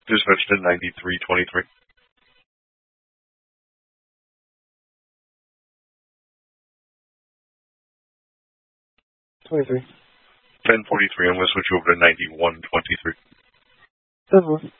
Dispatch to 9323. 23. 1043. I'm going to switch you over to 9123. 10-4.